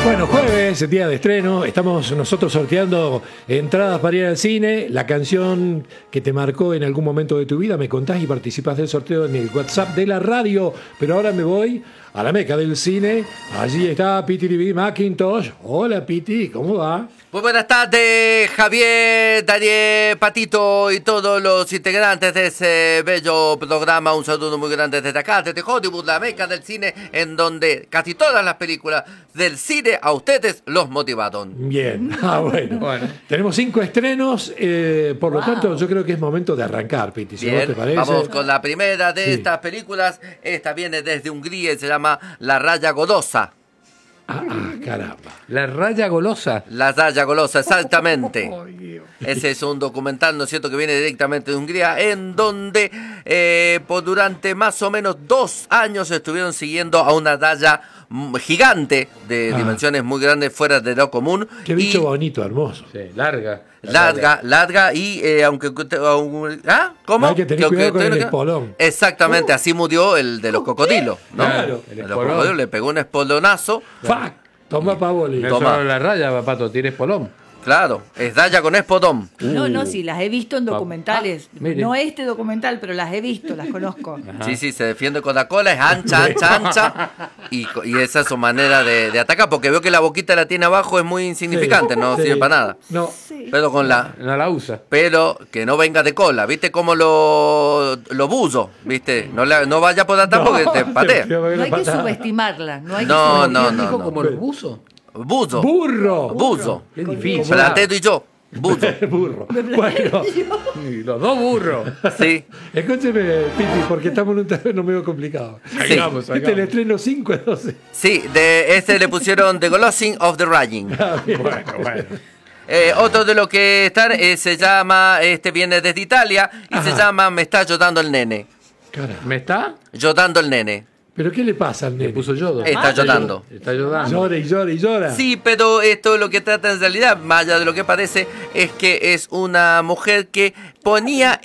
Bueno, jueves, día de estreno, estamos nosotros sorteando entradas para ir al cine, la canción que te marcó en algún momento de tu vida, me contás y participás del sorteo en el WhatsApp de la radio, pero ahora me voy a la meca del cine, allí está Piti TV Macintosh. Hola Piti, ¿cómo va? Muy buenas tardes, Javier, Daniel, Patito y todos los integrantes de ese bello programa. Un saludo muy grande desde acá, desde Hollywood, la meca del cine, en donde casi todas las películas del cine a ustedes los motivaron. Bien, bueno. Tenemos 5 estrenos, por lo tanto yo creo que es momento de arrancar, Piti, si Bien, vos te parece. vamos con la primera de estas películas. Esta viene desde Hungría y se llama La Raya Golosa. Caramba. La Raya Golosa. La Raya Golosa, exactamente. Ese es un documental, ¿no es cierto?, que viene directamente de Hungría, en donde por durante más o menos 2 años estuvieron siguiendo a una raya gigante de dimensiones muy grandes, fuera de lo común. Qué bicho bonito, hermoso. Sí, larga. Larga y aunque... ¿Cómo? Hay que tener cuidado con el espolón. Exactamente, así murió el de los cocodrilos, ¿no? Claro. El de los cocodrilos le pegó un espolonazo. ¡Fuck! Toma pavoli. No Toma. solo la raya, papato, tiene espolón. Claro, es raya con espodón. No, sí, las he visto en documentales. Mire. No este documental, pero las he visto, las conozco. Sí, se defiende con la cola, es ancha. Y esa es su manera de atacar, porque veo que la boquita la tiene abajo, es muy insignificante, no sirve para nada. No. Sí. Pero con No la usa. pero que no venga de cola, ¿viste? Como lo buzo, ¿viste? No vaya por atrás porque te patea. No hay que subestimarla. No hay que No, subestimarla. no. Como los buzos. Buzo. ¡Burro! Qué difícil. Platedo y yo. Buzo. Burro. Bueno, Y los dos burros. Sí. escúcheme, Piti, porque estamos en un terreno medio complicado. Sí. Este es el estreno 5 de 12. Sí, de este le pusieron The Glossing of the Raging. Bueno. Otro de lo que están se llama, viene desde Italia y se llama Me está ayudando el nene. Caramba. ¿Me está? Ayudando el nene. ¿Pero qué le pasa al Le nene? puso yodo. Está ayudando. Está ayudando. Llora y llora y llora. Sí, pero esto lo que trata en realidad, más allá de lo que parece, es que es una mujer que ponía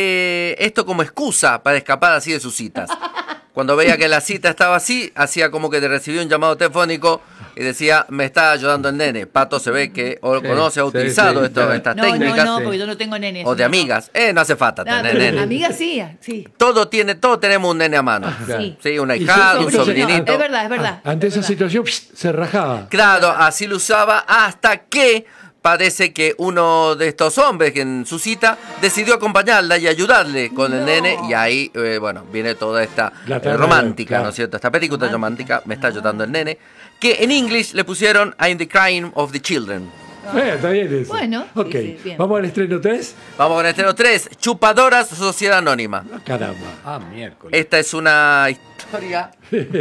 esto como excusa para escapar así de sus citas. Cuando veía que la cita estaba así, hacía como que te recibió un llamado telefónico y decía, me está ayudando el nene. Pato se ve que conoce, ha utilizado estas técnicas. No, porque yo no tengo nenes. O de amigas. No hace falta tener nene. Amigas sí, sí. Todos tenemos un nene a mano. Sí. Sí, una Y hijada, un entonces- sobrinito. Es verdad. Ante es esa verdad. situación, se rajaba. Claro, así lo usaba hasta que parece que uno de estos hombres que en su cita decidió acompañarla y ayudarle con el nene y ahí, viene toda esta La trama, romántica, claro. ¿no es cierto? Esta película romántica, me está ayudando el nene, que en inglés le pusieron I'm the Crying of the Children. Está bien eso. Bueno, sí, ok. sí, bien. Vamos al estreno 3. Vamos con el estreno 3, Chupadoras, Sociedad Anónima. Caramba. Miércoles. Esta es una historia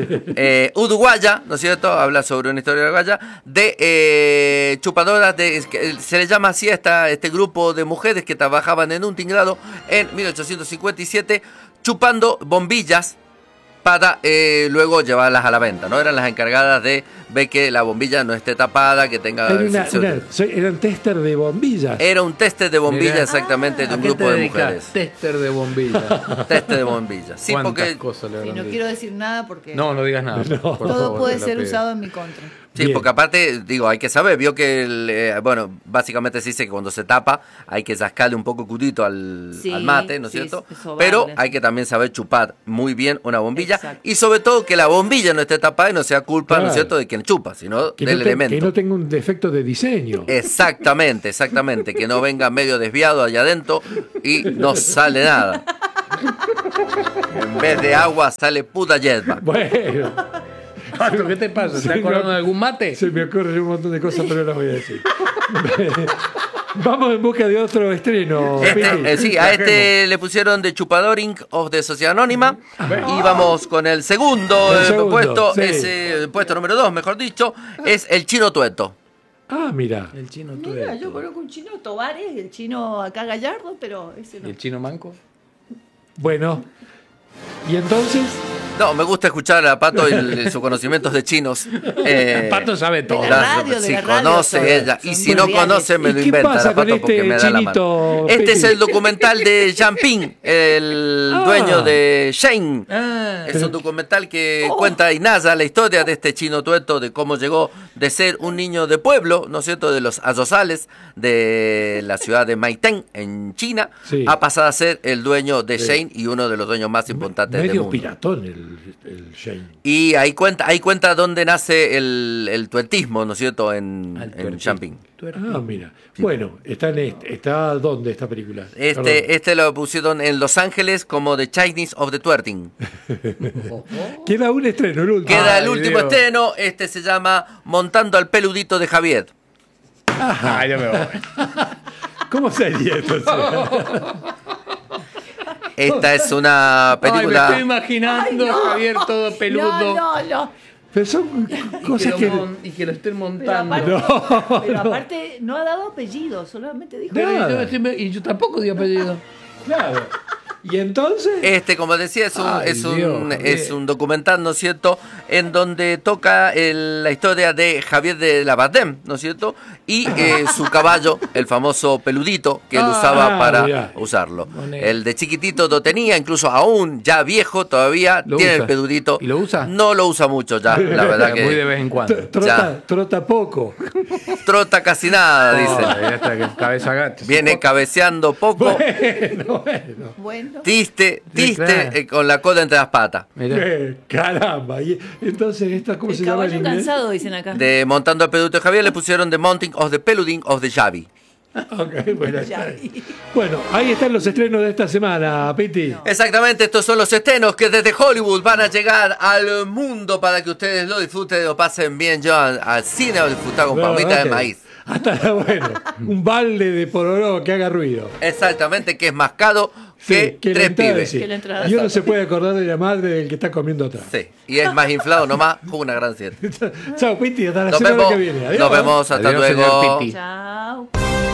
uruguaya, ¿no es cierto? Habla sobre una historia uruguaya de chupadoras, se le llama así a este grupo de mujeres que trabajaban en un tinglado en 1857 chupando bombillas para luego llevarlas a la venta, ¿no? Eran las encargadas de ver que la bombilla no esté tapada, que tenga... Eran tester de bombillas. Era un teste de bombilla Mirá. exactamente de ¿A un qué grupo te de dedicas? mujeres. Tester de bombilla. Teste de bombillas. Sí, ¿Cuántas porque... cosas le Sí, habrán no dicho? quiero decir nada porque No digas nada. por todo favor, puede te la ser pido. usado en mi contra. Sí, Bien. porque aparte, hay que saber, vio que, básicamente se dice que cuando se tapa hay que rascarle un poco cudito al mate, ¿no es sí, cierto? sobarle. Pero hay que también saber chupar muy bien una bombilla Exacto. y sobre todo que la bombilla no esté tapada y no sea culpa, ¿no es Claro. cierto?, de quien chupa, sino Que del no, elemento. que no tenga un defecto de diseño. Exactamente, que no venga medio desviado allá adentro y no sale nada. En vez de agua sale puta hierba. Bueno, Pato, ¿qué te pasa? Sí, ¿Te acordando no. de algún mate? se me ocurren un montón de cosas, pero no las voy a decir. Vamos en busca de otro estreno. Piti. A este le pusieron The Chupadoring of the Sociedad Anónima. Y vamos con el segundo, El segundo, puesto, sí. puesto número 2, mejor dicho, es El Chino Tueto. Mira. El chino Mira, tueto. yo conozco un chino Tovares, el chino acá Gallardo, pero ese no. ¿Y el chino manco? Bueno, Y entonces, No, me gusta escuchar a Pato y sus conocimientos de chinos. Pato sabe todo. De la radio, de si la radio, conoce son- ella. Y son si no mundiales. conoce, me ¿Y lo qué inventa pasa la con Pato este porque me da la chinito, mano. Este Peti? es el documental de Jianping, el Ah. dueño de Shein. Ah, Es un documental que cuenta y narra la historia de este chino tueto, de cómo llegó de ser un niño de pueblo, ¿no es cierto?, de los arrozales de la ciudad de Maitén, en China, Sí. a pasar a ser el dueño de Sí. Shein y uno de los dueños más importantes del medio mundo. piratón el Shane. Y ahí cuenta dónde nace el tuertismo, ¿no es cierto?, en Jianping. Ah, mira. Bueno, está ¿dónde esta película? Perdón. Este lo pusieron en Los Ángeles como The Chinese of the Twerting. Queda un estreno, el último. Queda el Ay, último Dios. estreno, este se llama Montando al peludito de Javier. ah, ya me voy. ¿Cómo sería esto? Esta es una Ay, me película... estoy imaginando a Javier todo peludo. No. Pero son cosas que... Y que lo estén Pero montando. aparte, pero aparte no ha dado apellido, solamente dijo. Pero Nada. y yo tampoco di apellido. Claro. Y entonces... Como decía, Ay, Dios, es un documental, ¿no es cierto?, en donde toca la historia de Javier de la Bardem, ¿no es cierto?, y su caballo, el famoso peludito, que él usaba para mirá. usarlo. Bonito. El de chiquitito lo tenía, incluso aún ya viejo todavía, ¿Lo tiene usa? el peludito. ¿Y lo usa? No lo usa mucho ya, la verdad Muy de que vez en cuando. Trota poco. trota casi nada, dice. Ya está, que cabeza gato. Viene cabeceando poco, Bueno. Bueno, triste, Sí, claro. con la cola entre las patas. Mirá. Caramba. Y entonces, ¿esta cómo se el llama en caballo inglés? cansado, dicen acá. De Montando al peludito de Javier le pusieron The Mounting of the Peluding of the Javi. Ok, bueno, ahí están los estrenos de esta semana, Piti. Exactamente, estos son los estrenos que desde Hollywood van a llegar al mundo para que ustedes lo disfruten y lo pasen bien. Yo al cine a disfrutar con palomitas de maíz. Hasta, bueno, un balde de pororó que haga ruido. Exactamente, que es más caro que la tres entrada, pibes. sí. Que la entrada. Y uno se puede acordar de la madre del que está comiendo atrás. Sí, y es más inflado nomás, una gran siete. Chao, Piti, hasta la Nos semana vemos, que viene. Adiós. nos vemos, hasta Adiós, señor luego. Piti. Chao.